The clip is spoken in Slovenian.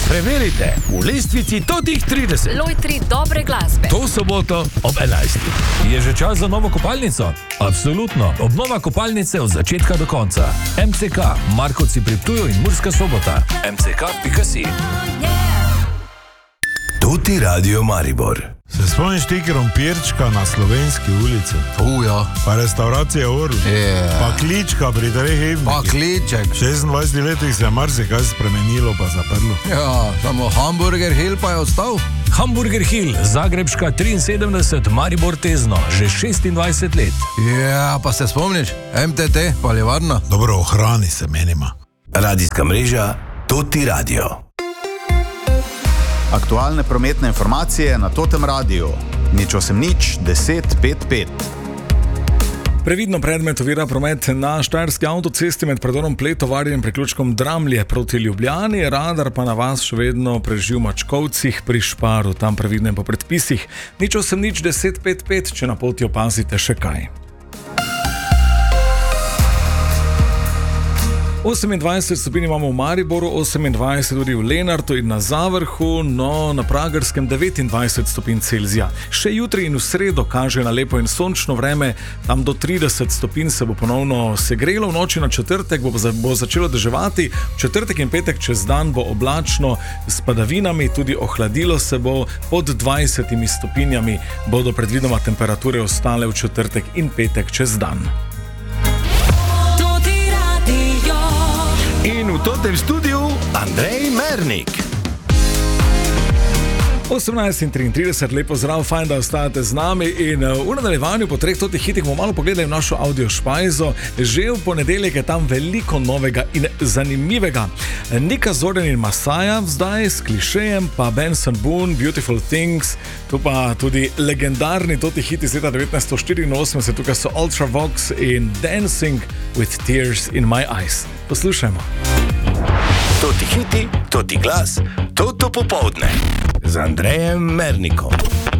Preverite v lestvici totih 30. Lojtri dobre glasbe. To soboto ob 11. Je že čas za novo kopalnico? Absolutno. Obnova kopalnice od začetka do konca. MCK, Markovci pri Ptuju in Murska Sobota. mck.si. Tuti Radio Maribor. Se spomniš ti krompirčka na Slovenski ulici? Ja. Pa restauracija Orl. Pa klička pri treh himnih. Pa kliček. V 26 letih se je marsikaj spremenilo pa zaprlo. Ja, samo Hamburger Hill pa je ostal. Hamburger Hill, Zagrebška 73, Maribor Tezno, že 26 let. Ja, pa se spomniš? MTT, Paljevarna. Dobro, ohrani se menima. Radijska mreža Tuti Radio. Aktualne prometne informacije na Totem Radiu. 081-10-5-5. Previdno predmet ovira promet na Štajerski avtocesti med predorom Pletovarje in priključkom Dramlje proti Ljubljani, radar pa na vas še vedno preži v Mačkovcih pri Šparu, tam previdno po predpisih. 081-10-5-5, če na poti opazite še kaj. 28 stopinj imamo v Mariboru, 28 tudi v Lenartu in na Zavrhu, no na Pragerskem 29 stopinj Celzija. Še jutri in v sredo kaže na lepo in sončno vreme, tam do 30 stopinj se bo ponovno segrelo, v noči na četrtek bo začelo deževati, v četrtek in petek čez dan bo oblačno s padavinami, tudi ohladilo se bo, pod 20 stopinjami bodo predvidoma temperature ostale v četrtek in petek čez dan. In v totem studiu Andrej Mernik. 18:33, lepo zdrav, fajn, da ostajate z nami in v nadaljevanju po treh totih hitih bomo malo pogledali v našo audio špajzo. Že v ponedeljek je tam veliko novega in zanimivega. Nika Zordan in Masaja zdaj s klišejem, pa Benson Boone, Beautiful Things, tu pa tudi legendarni totih hiti iz leta 1984, tukaj so Ultravox in Dancing with Tears in My Eyes. Poslušajmo. Toti hiti, toti glas, toto popoldne z Andrejem Mernikom.